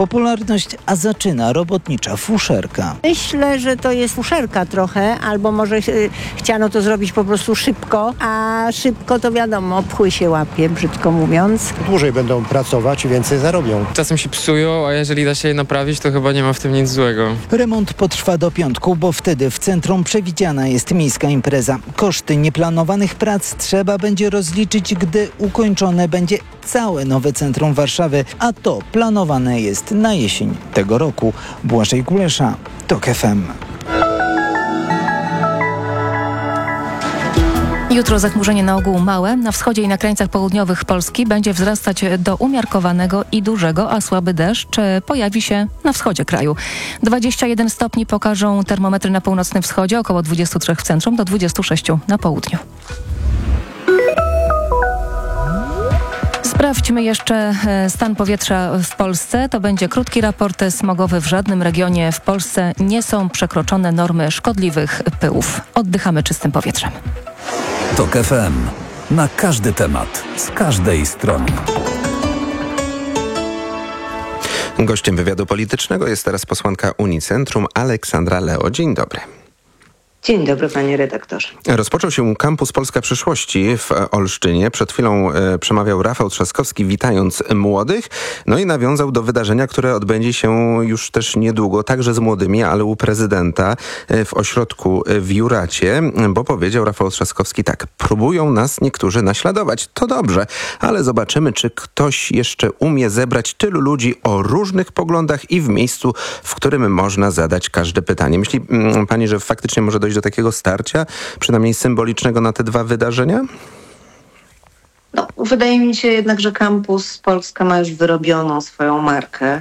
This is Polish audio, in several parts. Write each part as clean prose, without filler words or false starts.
popularność, a zaczyna robotnicza fuszerka. Myślę, że to jest fuszerka trochę, albo może chciano to zrobić po prostu szybko, a szybko to wiadomo, pchły się łapie, brzydko mówiąc. Dłużej będą pracować i więcej zarobią. Czasem się psują, a jeżeli da się je naprawić, to chyba nie ma w tym nic złego. Remont potrwa do piątku, bo wtedy w centrum przewidziana jest miejska impreza. Koszty nieplanowanych prac trzeba będzie rozliczyć, gdy ukończone będzie całe nowe centrum Warszawy, a to planowane jest na jesień tego roku. Błażej Kulesza, TOK FM. Jutro zachmurzenie na ogół małe. Na wschodzie i na krańcach południowych Polski będzie wzrastać do umiarkowanego i dużego, a słaby deszcz pojawi się na wschodzie kraju. 21 stopni pokażą termometry na północnym wschodzie, około 23 w centrum, do 26 na południu. Sprawdźmy jeszcze stan powietrza w Polsce. To będzie krótki raport smogowy. W żadnym regionie w Polsce nie są przekroczone normy szkodliwych pyłów. Oddychamy czystym powietrzem. TOK FM. Na każdy temat, z każdej strony. Gościem wywiadu politycznego jest teraz posłanka Unicentrum Aleksandra Leo. Dzień dobry. Dzień dobry, panie redaktorze. Rozpoczął się kampus Polska Przyszłości w Olsztynie. Przed chwilą przemawiał Rafał Trzaskowski, witając młodych. No i nawiązał do wydarzenia, które odbędzie się już też niedługo, także z młodymi, ale u prezydenta w ośrodku w Juracie, bo powiedział Rafał Trzaskowski tak: próbują nas niektórzy naśladować. To dobrze, ale zobaczymy, czy ktoś jeszcze umie zebrać tylu ludzi o różnych poglądach i w miejscu, w którym można zadać każde pytanie. Myśli pani, że faktycznie może dojść do takiego starcia, przynajmniej symbolicznego, na te dwa wydarzenia? No, wydaje mi się jednak, że kampus Polska ma już wyrobioną swoją markę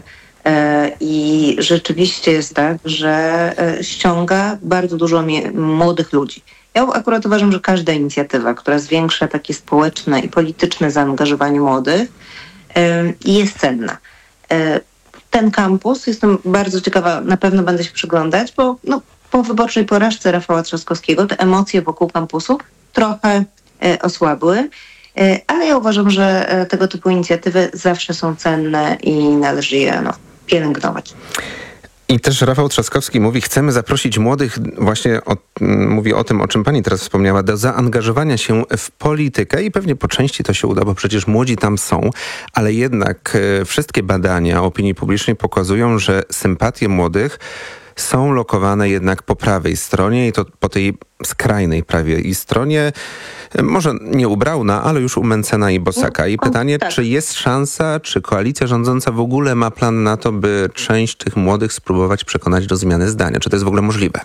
i rzeczywiście jest tak, że ściąga bardzo dużo młodych ludzi. Ja akurat uważam, że każda inicjatywa, która zwiększa takie społeczne i polityczne zaangażowanie młodych, jest cenna. Ten kampus, jestem bardzo ciekawa, na pewno będę się przyglądać, bo po wyborczej porażce Rafała Trzaskowskiego te emocje wokół kampusu trochę osłabły, ale ja uważam, że tego typu inicjatywy zawsze są cenne i należy je pielęgnować. I też Rafał Trzaskowski mówi, chcemy zaprosić młodych, właśnie mówi o tym, o czym pani teraz wspomniała, do zaangażowania się w politykę i pewnie po części to się uda, bo przecież młodzi tam są, ale jednak wszystkie badania opinii publicznej pokazują, że sympatie młodych są lokowane jednak po prawej stronie i to po tej skrajnej prawej stronie, może nie u Brauna, ale już u Mentzena i Bosaka. I pytanie, tak. Czy jest szansa, czy koalicja rządząca w ogóle ma plan na to, by część tych młodych spróbować przekonać do zmiany zdania? Czy to jest w ogóle możliwe?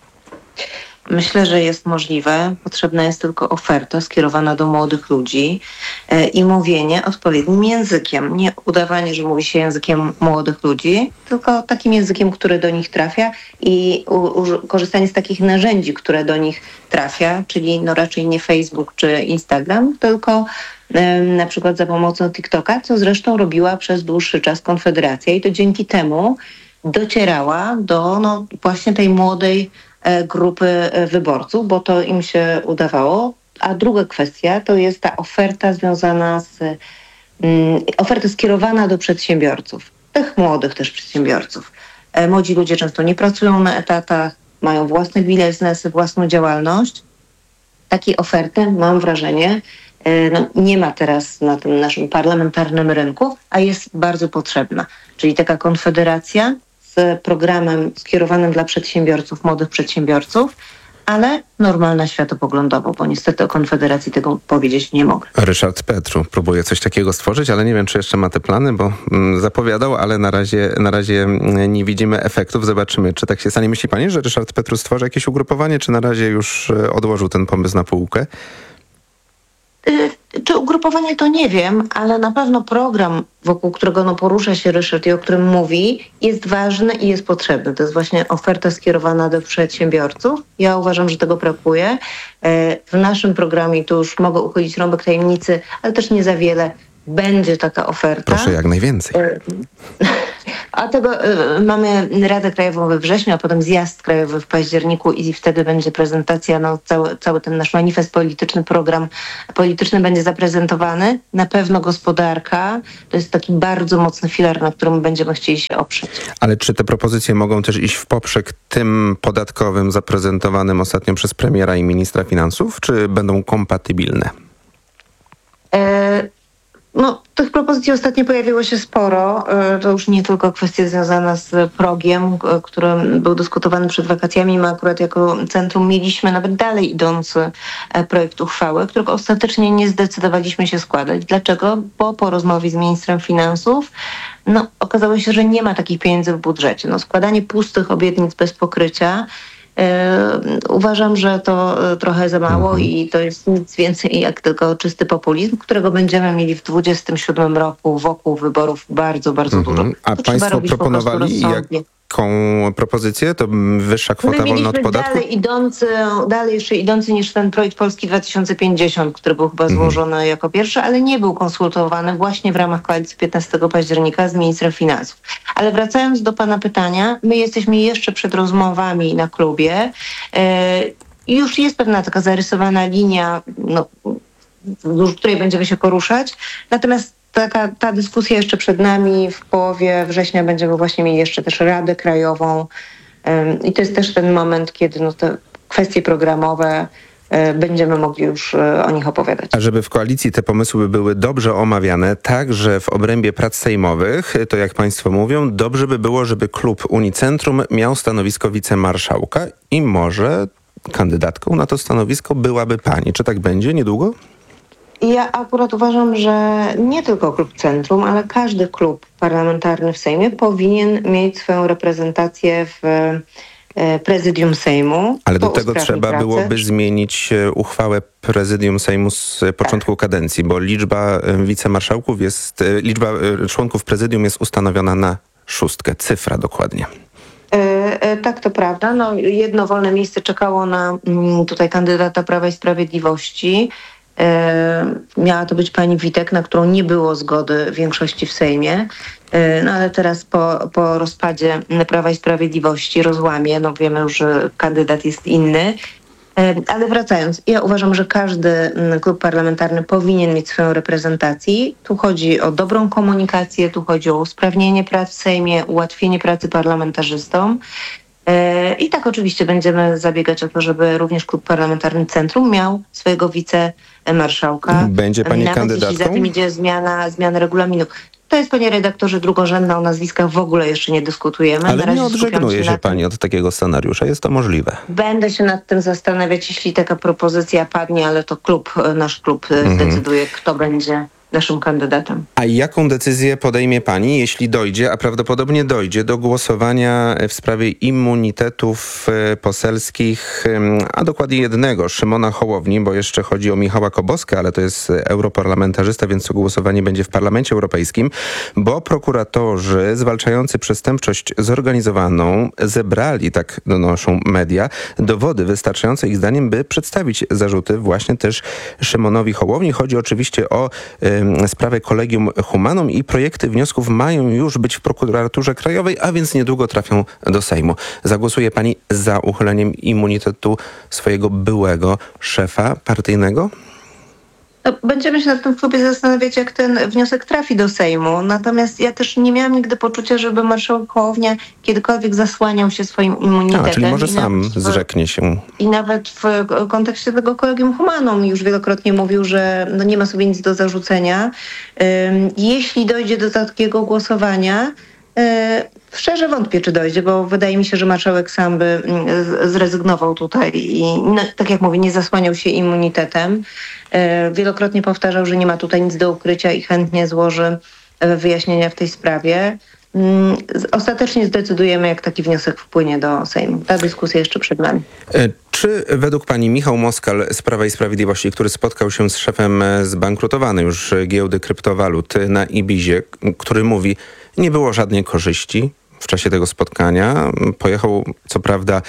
Myślę, że jest możliwe. Potrzebna jest tylko oferta skierowana do młodych ludzi i mówienie odpowiednim językiem. Nie udawanie, że mówi się językiem młodych ludzi, tylko takim językiem, który do nich trafia i korzystanie z takich narzędzi, które do nich trafia, czyli raczej nie Facebook czy Instagram, tylko na przykład za pomocą TikToka, co zresztą robiła przez dłuższy czas Konfederacja i to dzięki temu docierała do właśnie tej młodej grupy wyborców, bo to im się udawało. A druga kwestia to jest ta oferta związana z oferta skierowana do przedsiębiorców, tych młodych też przedsiębiorców. Młodzi ludzie często nie pracują na etatach, mają własne biznesy, własną działalność. Takiej oferty, mam wrażenie, nie ma teraz na tym naszym parlamentarnym rynku, a jest bardzo potrzebna. Czyli taka konfederacja z programem skierowanym dla przedsiębiorców, młodych przedsiębiorców, ale normalna światopoglądowo, bo niestety o Konfederacji tego powiedzieć nie mogę. Ryszard Petru próbuje coś takiego stworzyć, ale nie wiem, czy jeszcze ma te plany, bo zapowiadał, ale na razie nie widzimy efektów. Zobaczymy, czy tak się stanie. Myśli pani, że Ryszard Petru stworzy jakieś ugrupowanie, czy na razie już odłożył ten pomysł na półkę? Czy ugrupowanie, to nie wiem, ale na pewno program, wokół którego porusza się Ryszard i o którym mówi, jest ważny i jest potrzebny. To jest właśnie oferta skierowana do przedsiębiorców. Ja uważam, że tego brakuje. W naszym programie, tu już mogę uchylić rąbek tajemnicy, ale też nie za wiele, będzie taka oferta. Proszę jak najwięcej. A tego mamy Radę Krajową we wrześniu, a potem zjazd krajowy w październiku i wtedy będzie prezentacja, cały ten nasz manifest polityczny, program polityczny będzie zaprezentowany. Na pewno gospodarka to jest taki bardzo mocny filar, na którym będziemy chcieli się oprzeć. Ale czy te propozycje mogą też iść w poprzek tym podatkowym zaprezentowanym ostatnio przez premiera i ministra finansów, czy będą kompatybilne? Tych propozycji ostatnio pojawiło się sporo. To już nie tylko kwestia związana z progiem, który był dyskutowany przed wakacjami. My akurat jako centrum mieliśmy nawet dalej idący projekt uchwały, którego ostatecznie nie zdecydowaliśmy się składać. Dlaczego? Bo po rozmowie z ministrem finansów okazało się, że nie ma takich pieniędzy w budżecie. Składanie pustych obietnic bez pokrycia uważam, że to trochę za mało i to jest nic więcej jak tylko czysty populizm, którego będziemy mieli w 2027 roku wokół wyborów bardzo, bardzo dużo. A To państwo proponowali jaką propozycję? To wyższa kwota wolna od podatku? Dalej jeszcze idący niż ten projekt Polski 2050, który był chyba złożony jako pierwszy, ale nie był konsultowany właśnie w ramach koalicji 15 października z ministrem finansów. Ale wracając do pana pytania, my jesteśmy jeszcze przed rozmowami na klubie. Już jest pewna taka zarysowana linia, wzdłuż której będziemy się poruszać. Natomiast ta dyskusja jeszcze przed nami. W połowie września będziemy właśnie mieli jeszcze też Radę Krajową i to jest też ten moment, kiedy te kwestie programowe będziemy mogli już o nich opowiadać. A żeby w koalicji te pomysły były dobrze omawiane, także w obrębie prac sejmowych, to jak państwo mówią, dobrze by było, żeby klub Unicentrum miał stanowisko wicemarszałka i może kandydatką na to stanowisko byłaby pani. Czy tak będzie niedługo? Ja akurat uważam, że nie tylko klub Centrum, ale każdy klub parlamentarny w Sejmie powinien mieć swoją reprezentację w prezydium Sejmu. Ale do tego trzeba byłoby zmienić uchwałę prezydium Sejmu z początku kadencji, bo liczba wicemarszałków liczba członków prezydium jest ustanowiona na 6, cyfra dokładnie. Tak, to prawda. Jedno wolne miejsce czekało na tutaj kandydata Prawa i Sprawiedliwości. Miała to być pani Witek, na którą nie było zgody większości w Sejmie. Ale teraz po rozpadzie Prawa i Sprawiedliwości, rozłamie, wiemy już, że kandydat jest inny. Ale wracając, ja uważam, że każdy klub parlamentarny powinien mieć swoją reprezentację. Tu chodzi o dobrą komunikację, tu chodzi o usprawnienie prac w Sejmie, ułatwienie pracy parlamentarzystom. I tak oczywiście będziemy zabiegać o to, żeby również klub parlamentarny Centrum miał swojego wicemarszałka. Będzie pani nawet kandydatką? Jeśli za tym idzie zmiana regulaminu. To jest, panie redaktorze, drugorzędna, o nazwiskach w ogóle jeszcze nie dyskutujemy. Ale nie odżegnuje się pani od takiego scenariusza. Jest to możliwe. Będę się nad tym zastanawiać, jeśli taka propozycja padnie, ale to nasz klub zdecyduje, kto będzie naszym kandydatem. A jaką decyzję podejmie pani, jeśli dojdzie, a prawdopodobnie dojdzie, do głosowania w sprawie immunitetów poselskich, a dokładnie jednego, Szymona Hołowni, bo jeszcze chodzi o Michała Koboskę, ale to jest europarlamentarzysta, więc to głosowanie będzie w Parlamencie Europejskim, bo prokuratorzy zwalczający przestępczość zorganizowaną zebrali, tak donoszą media, dowody wystarczające ich zdaniem, by przedstawić zarzuty właśnie też Szymonowi Hołowni. Chodzi oczywiście o sprawę Collegium Humanum i projekty wniosków mają już być w prokuraturze krajowej, a więc niedługo trafią do Sejmu. Zagłosuje pani za uchyleniem immunitetu swojego byłego szefa partyjnego? Będziemy się nad tym w klubie zastanawiać, jak ten wniosek trafi do Sejmu. Natomiast ja też nie miałam nigdy poczucia, żeby marszałek Hołownia kiedykolwiek zasłaniał się swoim immunitetem. Czyli może sam zrzeknie się. I nawet w kontekście tego Collegium Humanum już wielokrotnie mówił, że nie ma sobie nic do zarzucenia. Jeśli dojdzie do takiego głosowania, szczerze wątpię, czy dojdzie, bo wydaje mi się, że marszałek sam by zrezygnował tutaj i tak jak mówię, nie zasłaniał się immunitetem. Wielokrotnie powtarzał, że nie ma tutaj nic do ukrycia i chętnie złoży wyjaśnienia w tej sprawie. Ostatecznie zdecydujemy, jak taki wniosek wpłynie do Sejmu. Ta dyskusja jeszcze przed nami. Czy według pani Michał Moskal z Prawa i Sprawiedliwości, który spotkał się z szefem zbankrutowanej już giełdy kryptowalut na Ibizie, który mówi, nie było żadnej korzyści, w czasie tego spotkania. Pojechał co prawda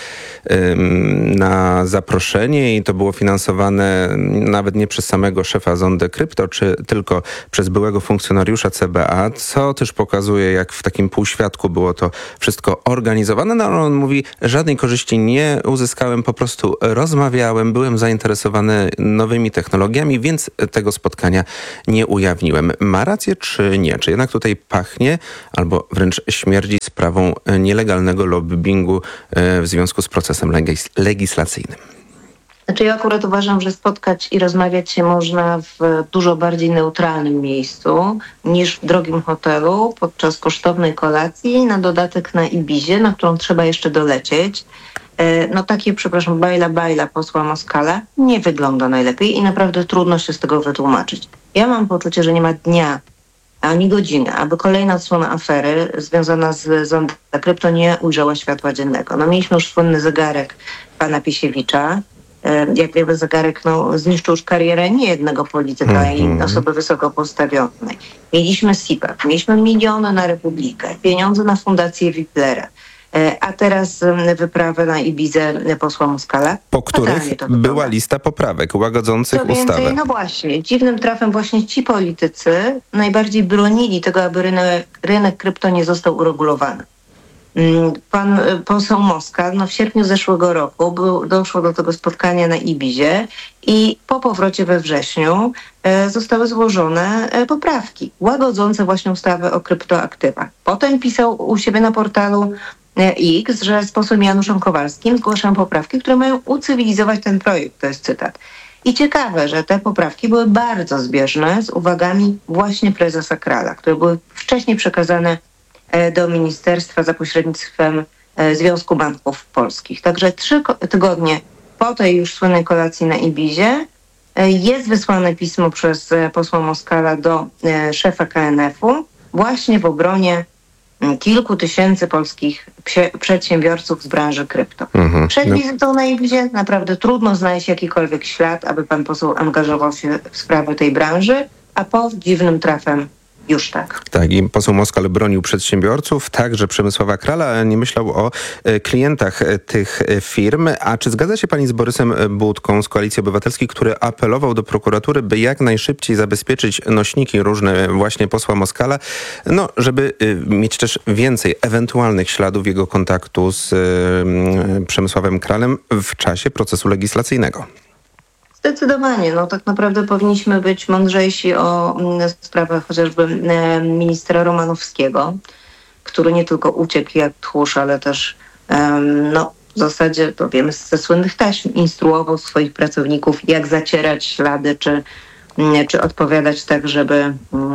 na zaproszenie i to było finansowane nawet nie przez samego szefa Zondy Krypto, czy tylko przez byłego funkcjonariusza CBA, co też pokazuje, jak w takim półświadku było to wszystko organizowane. No ale on mówi, żadnej korzyści nie uzyskałem, po prostu rozmawiałem, byłem zainteresowany nowymi technologiami, więc tego spotkania nie ujawniłem. Ma rację czy nie? Czy jednak tutaj pachnie albo wręcz śmierdzi sprawą nielegalnego lobbingu w związku z procesem legislacyjnym? Znaczy ja akurat uważam, że spotkać i rozmawiać się można w dużo bardziej neutralnym miejscu niż w drogim hotelu podczas kosztownej kolacji, na dodatek na Ibizie, na którą trzeba jeszcze dolecieć. No takie, przepraszam, bajla posła Moskala nie wygląda najlepiej i naprawdę trudno się z tego wytłumaczyć. Ja mam poczucie, że nie ma dnia ani godziny, aby kolejna odsłona afery związana z Zondą Krypto nie ujrzała światła dziennego. No mieliśmy już słynny zegarek pana Pisiewicza. Jak wiemy, zegarek zniszczył już karierę niejednego polityka i osoby wysoko postawionej. Mieliśmy SIPAP, mieliśmy miliony na Republikę, pieniądze na fundację Wiplera. A teraz wyprawę na Ibizę posła Moskala. Po których była lista poprawek łagodzących ustawę. No właśnie, dziwnym trafem właśnie ci politycy najbardziej bronili tego, aby rynek krypto nie został uregulowany. Pan poseł Moskal w sierpniu zeszłego roku doszło do tego spotkania na Ibizie i po powrocie we wrześniu zostały złożone poprawki łagodzące właśnie ustawę o kryptoaktywach. Potem pisał u siebie na portalu X, że z posłem Januszem Kowalskim zgłaszam poprawki, które mają ucywilizować ten projekt. To jest cytat. I ciekawe, że te poprawki były bardzo zbieżne z uwagami właśnie prezesa Krala, które były wcześniej przekazane do ministerstwa za pośrednictwem Związku Banków Polskich. Także 3 tygodnie po tej już słynnej kolacji na Ibizie jest wysłane pismo przez posła Moskala do szefa KNF-u właśnie w obronie kilku tysięcy polskich przedsiębiorców z branży krypto. Przed wizytą na Ibizie naprawdę trudno znaleźć jakikolwiek ślad, aby pan poseł angażował się w sprawy tej branży, a po dziwnym trafem już tak. Tak, i poseł Moskal bronił przedsiębiorców, także Przemysława Krala, ale nie myślał o klientach tych firm. A czy zgadza się pani z Borysem Budką z Koalicji Obywatelskiej, który apelował do prokuratury, by jak najszybciej zabezpieczyć nośniki różne właśnie posła Moskala, żeby mieć też więcej ewentualnych śladów jego kontaktu z Przemysławem Kralem w czasie procesu legislacyjnego? Zdecydowanie. Tak naprawdę powinniśmy być mądrzejsi o sprawach chociażby ministra Romanowskiego, który nie tylko uciekł jak tchórz, ale też w zasadzie, to wiemy ze słynnych taśm, instruował swoich pracowników, jak zacierać ślady, czy odpowiadać tak, żeby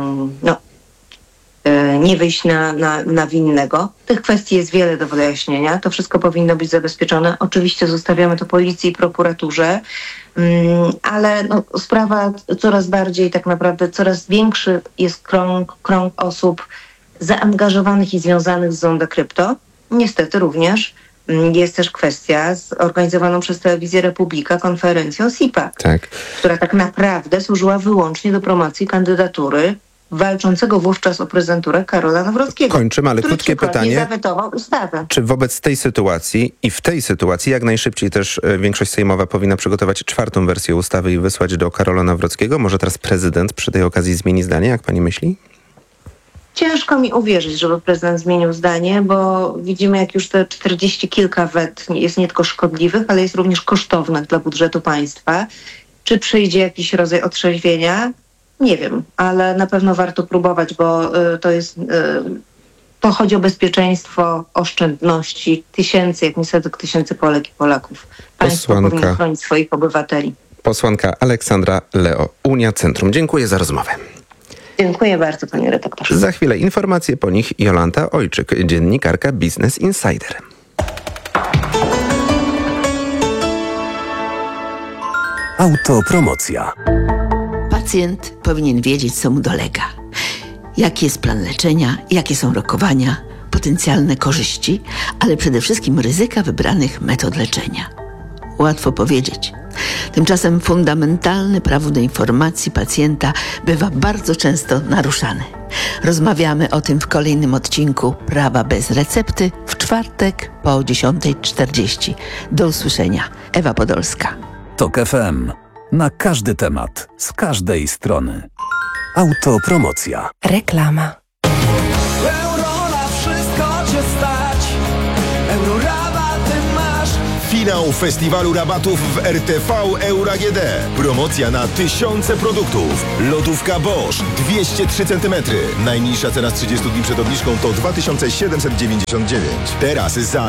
nie wyjść na winnego. Tych kwestii jest wiele do wyjaśnienia. To wszystko powinno być zabezpieczone. Oczywiście zostawiamy to policji i prokuraturze, ale sprawa coraz bardziej, tak naprawdę coraz większy jest krąg osób zaangażowanych i związanych z Zondą Krypto. Niestety również jest też kwestia z organizowaną przez Telewizję Republika konferencją SIPA, która tak naprawdę służyła wyłącznie do promocji kandydatury walczącego wówczas o prezydenturę Karola Nawrockiego. Kończymy, ale krótkie pytanie. Zawetował ustawę. Czy wobec tej sytuacji i w tej sytuacji jak najszybciej też większość sejmowa powinna przygotować 4. wersję ustawy i wysłać do Karola Nawrockiego? Może teraz prezydent przy tej okazji zmieni zdanie, jak pani myśli? Ciężko mi uwierzyć, żeby prezydent zmienił zdanie, bo widzimy, jak już te 40 kilka wet jest nie tylko szkodliwych, ale jest również kosztownych dla budżetu państwa. Czy przyjdzie jakiś rodzaj otrzeźwienia? Nie wiem, ale na pewno warto próbować, bo to chodzi o bezpieczeństwo, oszczędności tysięcy, jak nie setek tysięcy Polek i Polaków. Państwo powinno chronić swoich obywateli. Posłanka Aleksandra Leo, Unia Centrum. Dziękuję za rozmowę. Dziękuję bardzo, panie redaktorze. Za chwilę informacje, po nich Jolanta Ojczyk, dziennikarka Business Insider. Autopromocja. Pacjent powinien wiedzieć, co mu dolega. Jaki jest plan leczenia, jakie są rokowania, potencjalne korzyści, ale przede wszystkim ryzyka wybranych metod leczenia. Łatwo powiedzieć, Tymczasem fundamentalne prawo do informacji pacjenta bywa bardzo często naruszane. Rozmawiamy o tym w kolejnym odcinku Prawa bez recepty w czwartek po 10:40. Do usłyszenia. Ewa Podolska. TOK FM. Na każdy temat, z każdej strony. Autopromocja. Reklama. Euro na wszystko cię stać. Eurorabaty masz. Finał festiwalu rabatów w RTV Euro AGD. Promocja na tysiące produktów. Lodówka Bosch 203 cm. Najniższa cena z 30 dni przed obniżką to 2799. Teraz za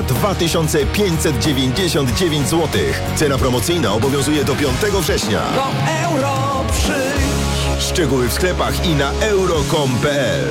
2599 zł. Cena promocyjna obowiązuje do 5 września. Do euro przyjdź. Szczegóły w sklepach i na euro.com.pl.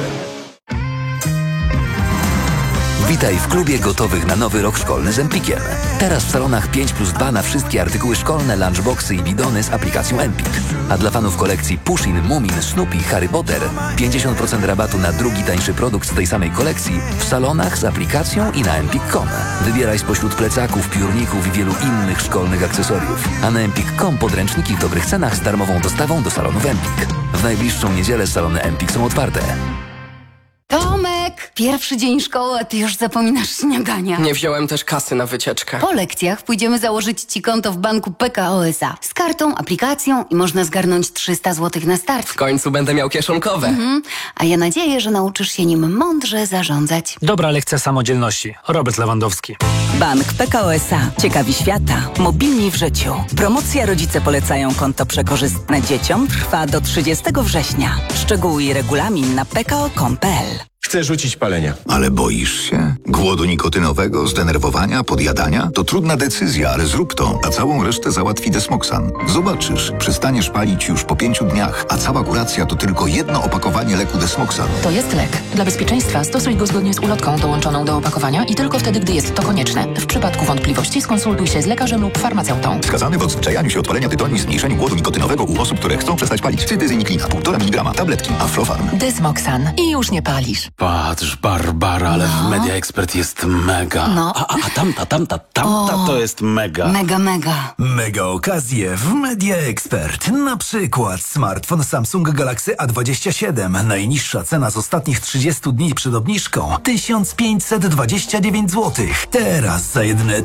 Witaj w klubie gotowych na nowy rok szkolny z Empikiem. Teraz w salonach 5+2 na wszystkie artykuły szkolne, lunchboxy i bidony z aplikacją Empik. A dla fanów kolekcji Pushkin, Mumin, Snoopy, Harry Potter 50% rabatu na drugi tańszy produkt z tej samej kolekcji w salonach z aplikacją i na empik.com. Wybieraj spośród plecaków, piórników i wielu innych szkolnych akcesoriów. A na empik.com podręczniki w dobrych cenach z darmową dostawą do salonów Empik. W najbliższą niedzielę salony Empik są otwarte. Tomek, pierwszy dzień szkoły, a ty już zapominasz śniadania. Nie wziąłem też kasy na wycieczkę. Po lekcjach pójdziemy założyć ci konto w banku PKO SA. Z kartą, aplikacją i można zgarnąć 300 zł na start. W końcu będę miał kieszonkowe. A ja nadzieję, że nauczysz się nim mądrze zarządzać. Dobra lekcja samodzielności. Robert Lewandowski. Bank PKO SA. Ciekawi świata. Mobilni w życiu. Promocja Rodzice polecają konto przekorzystne dzieciom trwa do 30 września. Szczegóły i regulamin na pko.com.pl. Chcę rzucić palenia. Ale boisz się? Głodu nikotynowego, zdenerwowania, podjadania? To trudna decyzja, ale zrób to, a całą resztę załatwi Desmoxan. Zobaczysz, przestaniesz palić już po 5 dniach, a cała kuracja to tylko jedno opakowanie leku Desmoxan. To jest lek. Dla bezpieczeństwa stosuj go zgodnie z ulotką dołączoną do opakowania i tylko wtedy, gdy jest to konieczne. W przypadku wątpliwości skonsultuj się z lekarzem lub farmaceutą. Wskazany w odzwyczajaniu się od palenia tytoniu i zmniejszeniu głodu nikotynowego u osób, które chcą przestać palić. Cytyzyniklina, 1,5 mg, tabletki, Aflofarm. Desmoxan. I już nie palisz. Patrz, Barbara, ale w Media Expert jest mega. No. A tamta to jest mega. Mega. Mega okazje w Media Expert. Na przykład smartfon Samsung Galaxy A27. Najniższa cena z ostatnich 30 dni przed obniżką 1529 zł. Teraz za jedyne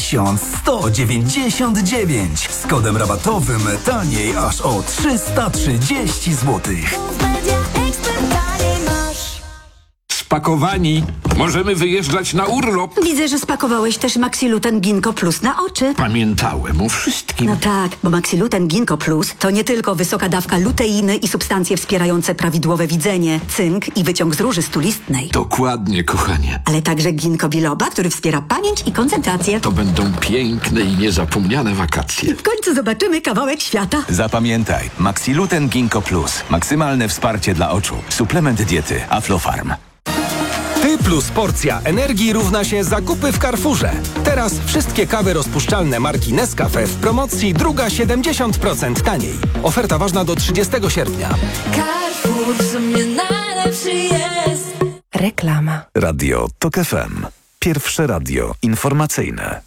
1199. Z kodem rabatowym taniej aż o 330 zł. Spakowani. Możemy wyjeżdżać na urlop. Widzę, że spakowałeś też Maxiluten Ginkgo Plus na oczy. Pamiętałem o wszystkim. No tak, bo Maxiluten Ginkgo Plus to nie tylko wysoka dawka luteiny i substancje wspierające prawidłowe widzenie, cynk i wyciąg z róży stulistnej. Dokładnie, kochanie. Ale także ginkgo biloba, który wspiera pamięć i koncentrację. To będą piękne i niezapomniane wakacje. W końcu zobaczymy kawałek świata. Zapamiętaj, Maxiluten Ginkgo Plus. Maksymalne wsparcie dla oczu. Suplement diety Aflofarm. Ty plus porcja energii równa się zakupy w Carrefourze. Teraz wszystkie kawy rozpuszczalne marki Nescafe w promocji, druga 70% taniej. Oferta ważna do 30 sierpnia. Carrefour w sumie najlepszy jest. Reklama. Radio TOK FM. Pierwsze radio informacyjne.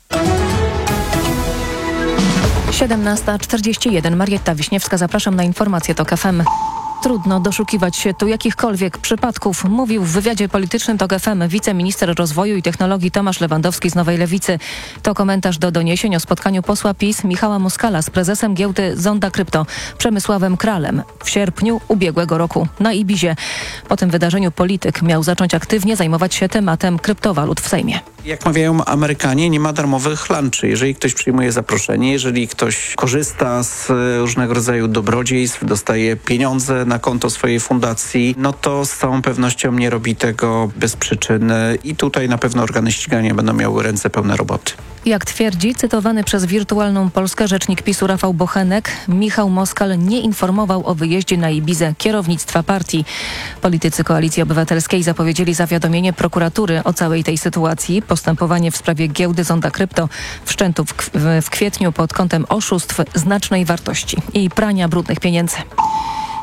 17:41. Marietta Wiśniewska, zapraszam na informację TOK FM. Trudno doszukiwać się tu jakichkolwiek przypadków, mówił w wywiadzie politycznym TOK FM wiceminister rozwoju i technologii Tomasz Lewandowski z Nowej Lewicy. To komentarz do doniesień o spotkaniu posła PiS Michała Moskala z prezesem giełdy Zonda Krypto Przemysławem Kralem w sierpniu ubiegłego roku na Ibizie. Po tym wydarzeniu polityk miał zacząć aktywnie zajmować się tematem kryptowalut w Sejmie. Jak mawiają Amerykanie, nie ma darmowych lunchy. Jeżeli ktoś przyjmuje zaproszenie, jeżeli ktoś korzysta z różnego rodzaju dobrodziejstw, dostaje pieniądze na konto swojej fundacji, no to z całą pewnością nie robi tego bez przyczyny i tutaj na pewno organy ścigania będą miały ręce pełne roboty. Jak twierdzi cytowany przez Wirtualną Polskę rzecznik PiS-u Rafał Bochenek, Michał Moskal nie informował o wyjeździe na Ibizę kierownictwa partii. Politycy Koalicji Obywatelskiej zapowiedzieli zawiadomienie prokuratury o całej tej sytuacji. Postępowanie w sprawie giełdy Zonda Krypto wszczęto w kwietniu pod kątem oszustw znacznej wartości i prania brudnych pieniędzy.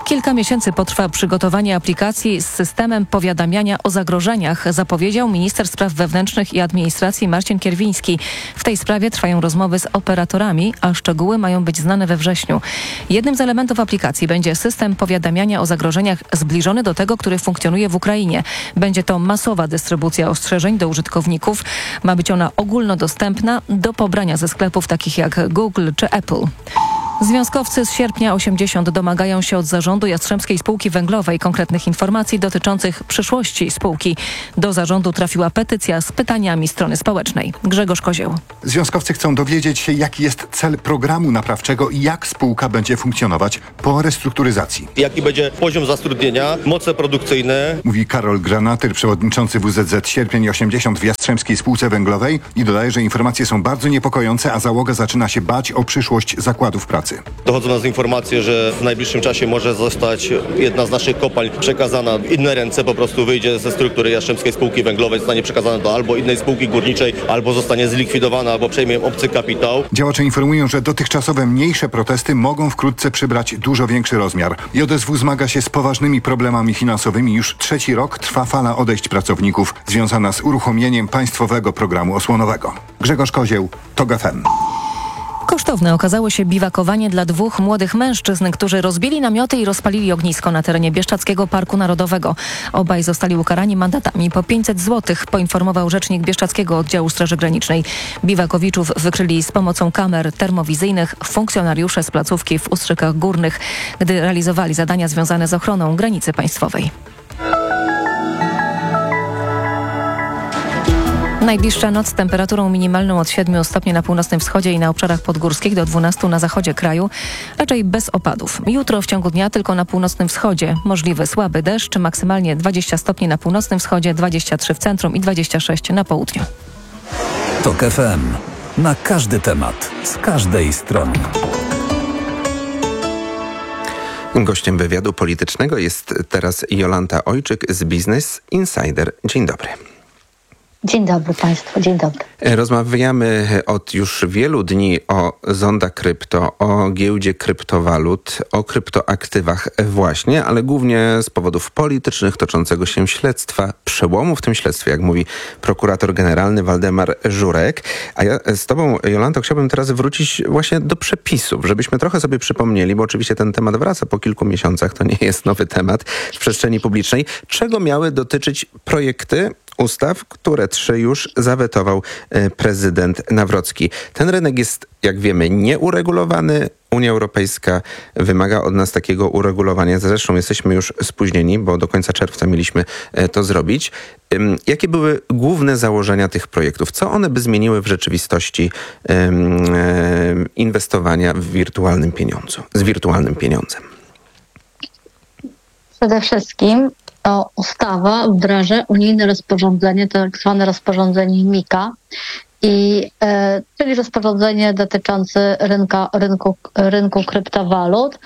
Kilka miesięcy potrwa przygotowanie aplikacji z systemem powiadamiania o zagrożeniach, zapowiedział minister spraw wewnętrznych i administracji Marcin Kierwiński. W tej sprawie trwają rozmowy z operatorami, a szczegóły mają być znane we wrześniu. Jednym z elementów aplikacji będzie system powiadamiania o zagrożeniach zbliżony do tego, który funkcjonuje w Ukrainie. Będzie to masowa dystrybucja ostrzeżeń do użytkowników. Ma być ona ogólnodostępna do pobrania ze sklepów takich jak Google czy Apple. Związkowcy z Sierpnia 80 domagają się od zarządu Jastrzębskiej Spółki Węglowej konkretnych informacji dotyczących przyszłości spółki. Do zarządu trafiła petycja z pytaniami strony społecznej. Grzegorz Kozieł. Związkowcy chcą dowiedzieć się, jaki jest cel programu naprawczego i jak spółka będzie funkcjonować po restrukturyzacji. Jaki będzie poziom zatrudnienia, moce produkcyjne. Mówi Karol Granatyr, przewodniczący WZZ Sierpień 80 w Jastrzębskiej Spółce Węglowej i dodaje, że informacje są bardzo niepokojące, a załoga zaczyna się bać o przyszłość zakładów pracy. Dochodzą nas informacje, że w najbliższym czasie może zostać jedna z naszych kopalń przekazana w inne ręce, po prostu wyjdzie ze struktury Jastrzębskiej Spółki Węglowej, zostanie przekazana do albo innej spółki górniczej, albo zostanie zlikwidowana, albo przejmie obcy kapitał. Działacze informują, że dotychczasowe mniejsze protesty mogą wkrótce przybrać dużo większy rozmiar. JSW zmaga się z poważnymi problemami finansowymi. Już 3. rok trwa fala odejść pracowników związana z uruchomieniem państwowego programu osłonowego. Grzegorz Kozieł, TOG FM. Kosztowne okazało się biwakowanie dla 2 młodych mężczyzn, którzy rozbili namioty i rozpalili ognisko na terenie Bieszczadzkiego Parku Narodowego. Obaj zostali ukarani mandatami po 500 zł, poinformował rzecznik Bieszczadzkiego Oddziału Straży Granicznej. Biwakowiczów wykryli z pomocą kamer termowizyjnych funkcjonariusze z placówki w Ustrzykach Górnych, gdy realizowali zadania związane z ochroną granicy państwowej. Najbliższa noc z temperaturą minimalną od 7 stopni na północnym wschodzie i na obszarach podgórskich do 12 na zachodzie kraju, raczej bez opadów. Jutro w ciągu dnia tylko na północnym wschodzie możliwy słaby deszcz, maksymalnie 20 stopni na północnym wschodzie, 23 w centrum i 26 na południu. TOG FM. Na każdy temat, z każdej strony. Gościem wywiadu politycznego jest teraz Jolanta Ojczyk z Business Insider. Dzień dobry. Dzień dobry Państwu, dzień dobry. Rozmawiamy od już wielu dni o Zonda Krypto, o giełdzie kryptowalut, o kryptoaktywach właśnie, ale głównie z powodów politycznych toczącego się śledztwa, przełomu w tym śledztwie, jak mówi prokurator generalny Waldemar Żurek. A ja z tobą, Jolanto, chciałbym teraz wrócić właśnie do przepisów, żebyśmy trochę sobie przypomnieli, bo oczywiście ten temat wraca po kilku miesiącach, to nie jest nowy temat w przestrzeni publicznej. Czego miały dotyczyć projekty ustaw, które 3 już zawetował prezydent Nawrocki. Ten rynek jest, jak wiemy, nieuregulowany. Unia Europejska wymaga od nas takiego uregulowania. Zresztą jesteśmy już spóźnieni, bo do końca czerwca mieliśmy to zrobić. Jakie były główne założenia tych projektów? Co one by zmieniły w rzeczywistości inwestowania w wirtualnym pieniądzu, z wirtualnym pieniądzem? Przede wszystkim to ustawa wdraża unijne rozporządzenie, tak zwane rozporządzenie MiCA, czyli rozporządzenie dotyczące rynku kryptowalut,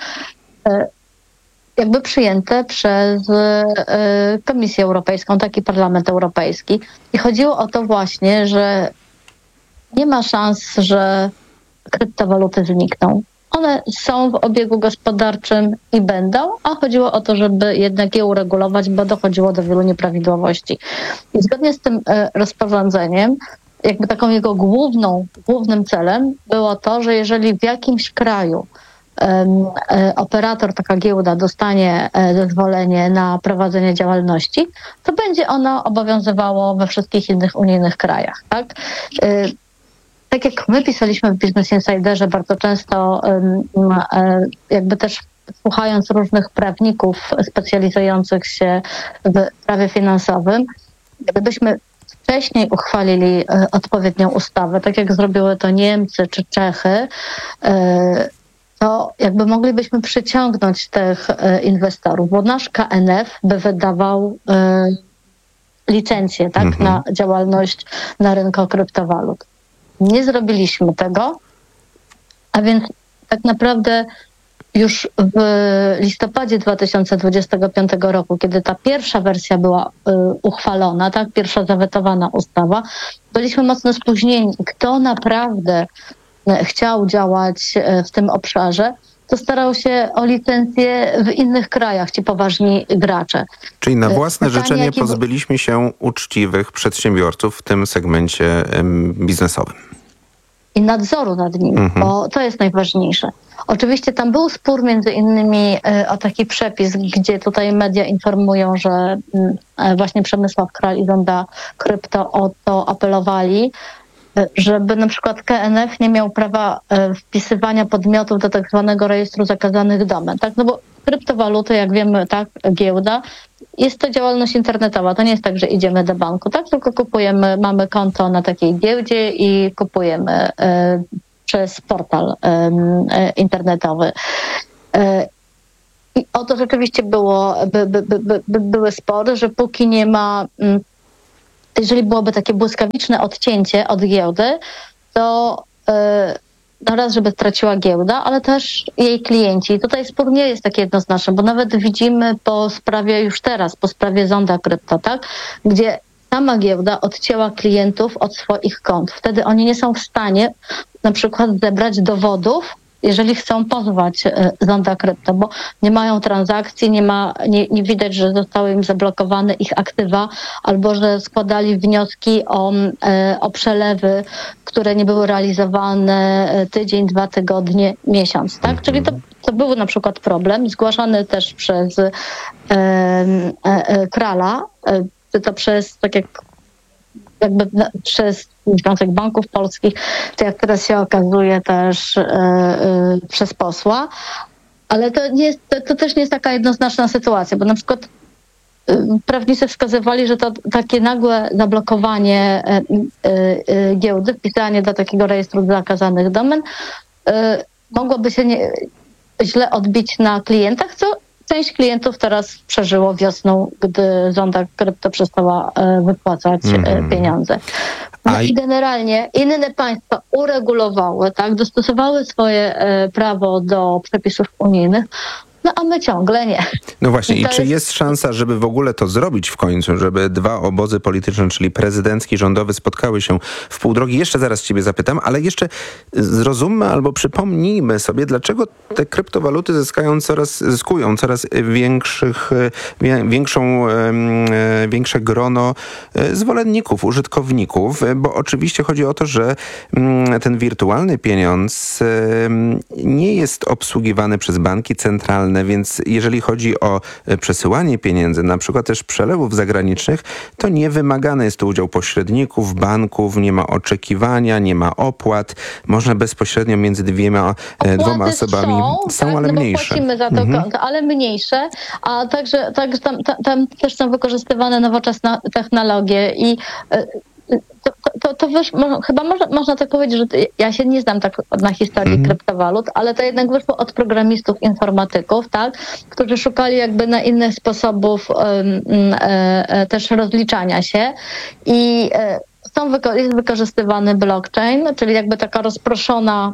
jakby przyjęte przez Komisję Europejską, tak i Parlament Europejski. I chodziło o to właśnie, że nie ma szans, że kryptowaluty znikną. One są w obiegu gospodarczym i będą, a chodziło o to, żeby jednak je uregulować, bo dochodziło do wielu nieprawidłowości. I zgodnie z tym rozporządzeniem, jakby taką jego głównym celem było to, że jeżeli w jakimś kraju operator, taka giełda dostanie zezwolenie na prowadzenie działalności, to będzie ono obowiązywało we wszystkich innych unijnych krajach, tak? Tak jak my pisaliśmy w Business Insiderze bardzo często, jakby też słuchając różnych prawników specjalizujących się w prawie finansowym, gdybyśmy wcześniej uchwalili odpowiednią ustawę, tak jak zrobiły to Niemcy czy Czechy, to jakby moglibyśmy przyciągnąć tych inwestorów, bo nasz KNF by wydawał licencję, tak, na działalność na rynku kryptowalut. Nie zrobiliśmy tego, a więc tak naprawdę już w listopadzie 2025 roku, kiedy ta pierwsza wersja była uchwalona, tak, pierwsza zawetowana ustawa, byliśmy mocno spóźnieni. Kto naprawdę chciał działać w tym obszarze, to starał się o licencję w innych krajach, ci poważni gracze. Czyli na własne Pytanie, życzenie jakie- pozbyliśmy się uczciwych przedsiębiorców w tym segmencie biznesowym. I nadzoru nad nimi, bo to jest najważniejsze. Oczywiście tam był spór między innymi o taki przepis, gdzie tutaj media informują, że właśnie Przemysław Kral i Zonda Krypto o to apelowali, żeby na przykład KNF nie miał prawa wpisywania podmiotów do tak zwanego rejestru zakazanych domen. Tak? No bo kryptowaluty, jak wiemy, tak, giełda, jest to działalność internetowa. To nie jest tak, że idziemy do banku, tak? Tylko kupujemy, mamy konto na takiej giełdzie i kupujemy przez portal internetowy. I o to rzeczywiście były spory, że póki nie ma, jeżeli byłoby takie błyskawiczne odcięcie od giełdy, to no raz, żeby straciła giełda, ale też jej klienci. I tutaj spór nie jest taki jednoznaczny, bo nawet widzimy po sprawie już teraz, po sprawie Zonda Krypto, tak? Gdzie sama giełda odcięła klientów od swoich kont. Wtedy oni nie są w stanie na przykład zebrać dowodów, jeżeli chcą pozwać Zonda Krypto, bo nie mają transakcji, nie widać, że zostały im zablokowane ich aktywa, albo że składali wnioski o przelewy, które nie były realizowane tydzień, 2 tygodnie, miesiąc. Tak? Czyli to był na przykład problem, zgłaszany też przez Krala, czy to przez, tak jakby przez Związek Banków Polskich, czy jak teraz się okazuje też przez posła. Ale to też nie jest taka jednoznaczna sytuacja, bo na przykład prawnicy wskazywali, że to takie nagłe zablokowanie giełdy, wpisanie do takiego rejestru zakazanych domen mogłoby się źle odbić na klientach, co część klientów teraz przeżyło wiosną, gdy Zonda Krypto przestała wypłacać pieniądze. No i generalnie inne państwa uregulowały, tak, dostosowały swoje prawo do przepisów unijnych, no a my ciągle nie. No właśnie, i czy jest szansa, żeby w ogóle to zrobić w końcu, żeby dwa obozy polityczne, czyli prezydencki i rządowy, spotkały się w pół drogi? Jeszcze zaraz ciebie zapytam, ale jeszcze zrozummy albo przypomnijmy sobie, dlaczego te kryptowaluty zyskują coraz większe grono zwolenników, użytkowników, bo oczywiście chodzi o to, że ten wirtualny pieniądz nie jest obsługiwany przez banki centralne, więc jeżeli chodzi o przesyłanie pieniędzy, na przykład też przelewów zagranicznych, to nie wymagany jest tu udział pośredników, banków, nie ma oczekiwania, nie ma opłat. Można bezpośrednio między dwoma osobami są, ale mniejsze. Płacimy za to konto, ale mniejsze, a także tam też są wykorzystywane nowoczesne technologie i to wiesz, chyba można tak powiedzieć, że ja się nie znam tak na historii kryptowalut, ale to jednak wyszło od programistów, informatyków, tak, którzy szukali jakby na innych sposobów też rozliczania się i jest wykorzystywany blockchain, czyli jakby taka rozproszona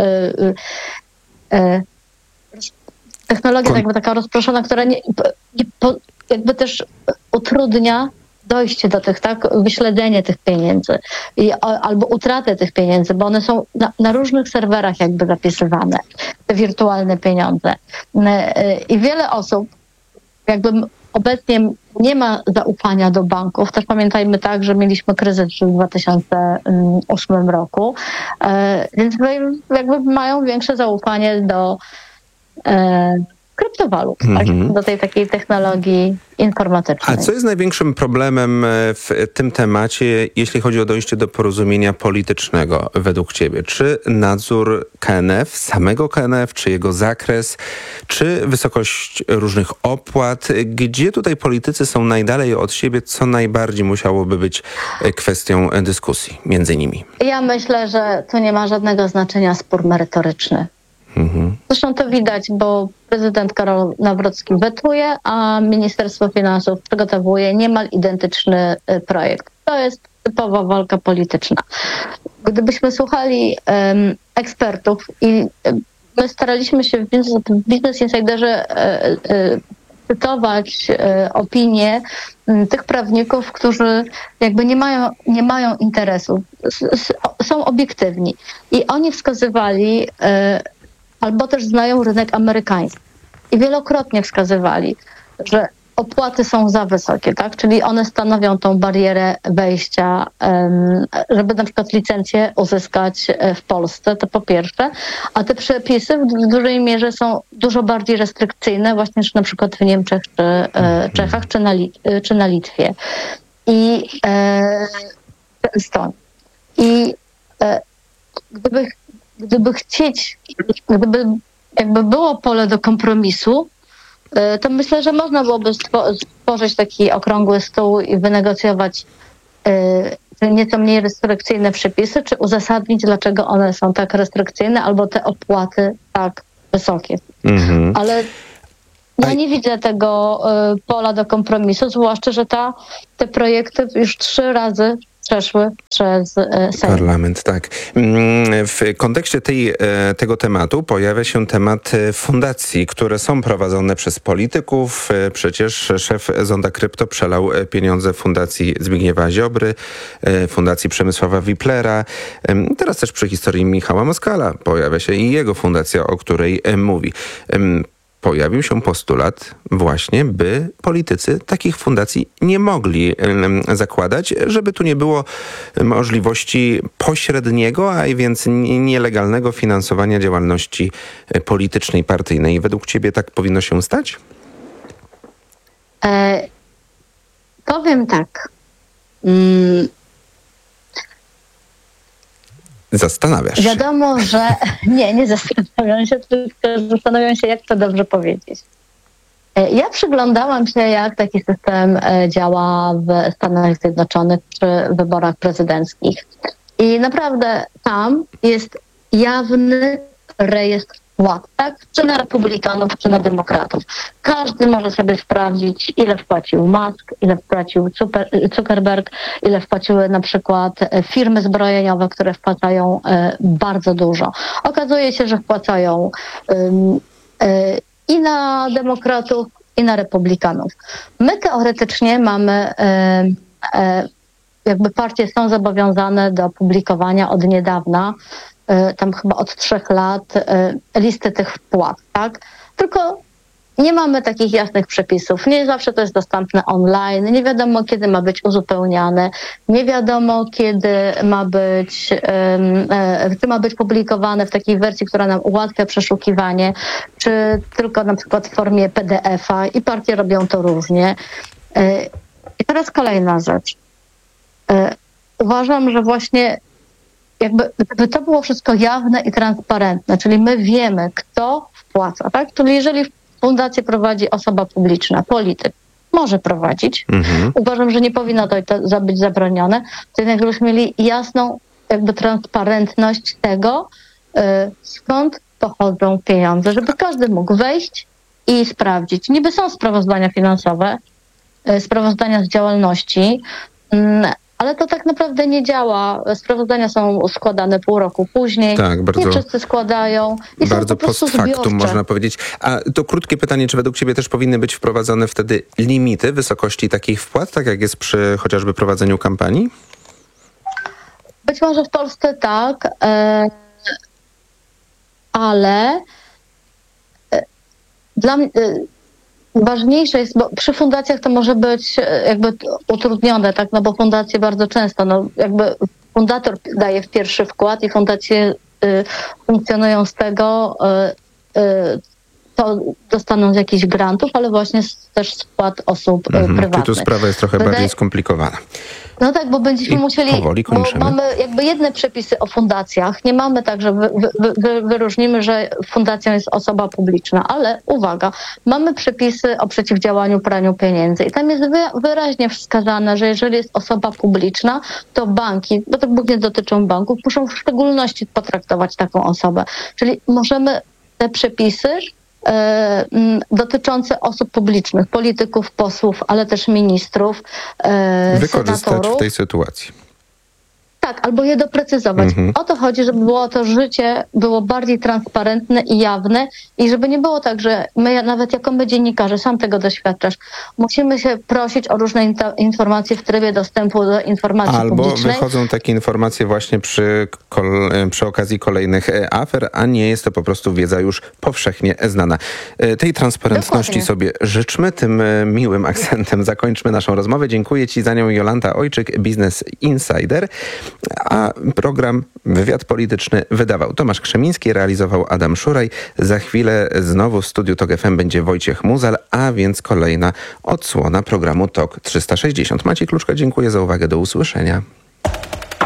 technologia, jakby taka rozproszona, która jakby też utrudnia dojście do tych, tak, wyśledzenie tych pieniędzy albo utratę tych pieniędzy, bo one są na różnych serwerach jakby zapisywane, te wirtualne pieniądze. I wiele osób jakby obecnie nie ma zaufania do banków. Też pamiętajmy tak, że mieliśmy kryzys w 2008 roku, więc jakby mają większe zaufanie do kryptowalut, tak? Do tej takiej technologii informatycznej. A co jest największym problemem w tym temacie, jeśli chodzi o dojście do porozumienia politycznego według ciebie? Czy nadzór KNF, samego KNF, czy jego zakres, czy wysokość różnych opłat? Gdzie tutaj politycy są najdalej od siebie? Co najbardziej musiałoby być kwestią dyskusji między nimi? Ja myślę, że tu nie ma żadnego znaczenia spór merytoryczny. Zresztą to widać, bo prezydent Karol Nawrocki wetuje, a Ministerstwo Finansów przygotowuje niemal identyczny projekt. To jest typowa walka polityczna. Gdybyśmy słuchali ekspertów i my staraliśmy się w Business Insiderze cytować opinie tych prawników, którzy jakby nie mają interesu, są obiektywni. I oni wskazywali albo też znają rynek amerykański. I wielokrotnie wskazywali, że opłaty są za wysokie, tak? Czyli one stanowią tą barierę wejścia, żeby na przykład licencję uzyskać w Polsce, to po pierwsze, a te przepisy w dużej mierze są dużo bardziej restrykcyjne właśnie na przykład w Niemczech, czy Czechach, czy na Litwie. I Estonii. I gdyby chcieć, gdyby jakby było pole do kompromisu, to myślę, że można byłoby stworzyć taki okrągły stół i wynegocjować nieco mniej restrykcyjne przepisy, czy uzasadnić, dlaczego one są tak restrykcyjne, albo te opłaty tak wysokie. Ale ja nie widzę tego pola do kompromisu, zwłaszcza, że te projekty już 3 razy przeszły przez Sejm. Parlament, tak. W kontekście tego tematu pojawia się temat fundacji, które są prowadzone przez polityków. Przecież szef Zonda Krypto przelał pieniądze fundacji Zbigniewa Ziobry, fundacji Przemysława Wiplera. Teraz też przy historii Michała Moskala pojawia się i jego fundacja, o której mówi. Pojawił się postulat właśnie, by politycy takich fundacji nie mogli zakładać, żeby tu nie było możliwości pośredniego, a więc nielegalnego finansowania działalności politycznej, partyjnej. Według ciebie tak powinno się stać? Powiem tak. Zastanawiasz się. Wiadomo, że nie zastanawiam się, tylko zastanawiam się, jak to dobrze powiedzieć. Ja przyglądałam się, jak taki system działa w Stanach Zjednoczonych przy wyborach prezydenckich. I naprawdę tam jest jawny rejestr wpłat, tak? Czy na republikanów, czy na demokratów. Każdy może sobie sprawdzić, ile wpłacił Musk, ile wpłacił Zuckerberg, ile wpłaciły na przykład firmy zbrojeniowe, które wpłacają bardzo dużo. Okazuje się, że wpłacają i na demokratów, i na republikanów. My teoretycznie mamy jakby partie są zobowiązane do publikowania od niedawna, tam chyba od 3 lat, listy tych wpłat, tak? Tylko nie mamy takich jasnych przepisów. Nie zawsze to jest dostępne online. Nie wiadomo, kiedy ma być uzupełniane. Nie wiadomo, kiedy ma być publikowane w takiej wersji, która nam ułatwia przeszukiwanie, czy tylko na przykład w formie PDF-a i partie robią to różnie. I teraz kolejna rzecz. Uważam, że właśnie gdyby to było wszystko jawne i transparentne, czyli my wiemy, kto wpłaca, tak? Czyli jeżeli fundację prowadzi osoba publiczna, polityk, może prowadzić. Uważam, że nie powinno to być zabronione. To jednak żebyśmy mieli jasną transparentność tego, skąd pochodzą pieniądze, żeby każdy mógł wejść i sprawdzić. Niby są sprawozdania finansowe, sprawozdania z działalności, ale to tak naprawdę nie działa. Sprawozdania są składane pół roku później. Tak, bardzo, nie wszyscy składają. I bardzo są po prostu post factum, zbiorcze. można powiedzieć. A to krótkie pytanie, czy według ciebie też powinny być wprowadzone wtedy limity wysokości takich wpłat, tak jak jest przy chociażby prowadzeniu kampanii? Być może w Polsce tak, ale dla mnie ważniejsze jest, bo przy fundacjach to może być utrudnione, tak, no bo fundacje bardzo często, fundator daje w pierwszy wkład i fundacje funkcjonują z tego, to dostaną z jakichś grantów, ale właśnie też z wpłat osób prywatnych. Tu sprawa jest trochę bardziej skomplikowana. No tak, bo będziemy musieli, bo mamy jedne przepisy o fundacjach. Nie mamy tak, że wyróżnimy, że fundacją jest osoba publiczna, ale uwaga, mamy przepisy o przeciwdziałaniu praniu pieniędzy i tam jest wyraźnie wskazane, że jeżeli jest osoba publiczna, to banki, bo to głównie dotyczą banków, muszą w szczególności potraktować taką osobę. Czyli możemy te przepisy dotyczące osób publicznych, polityków, posłów, ale też ministrów, wykorzystać senatorów. w tej sytuacji. Tak, albo je doprecyzować. O to chodzi, żeby było to życie było bardziej transparentne i jawne i żeby nie było tak, że my, nawet jako my dziennikarze, sam tego doświadczasz, musimy się prosić o różne informacje w trybie dostępu do informacji publicznej. Albo wychodzą takie informacje właśnie przy okazji kolejnych afer, a nie jest to po prostu wiedza już powszechnie znana. Tej transparentności Dokładnie. sobie życzmy. Tym miłym akcentem zakończmy naszą rozmowę. Dziękuję Ci za nią, Jolanta Ojczyk, Business Insider. A program Wywiad Polityczny wydawał Tomasz Krzemiński, realizował Adam Szuraj. Za chwilę znowu w studiu TOK FM będzie Wojciech Muzal, a więc kolejna odsłona programu TOK 360. Maciej Kluczka, dziękuję za uwagę. Do usłyszenia.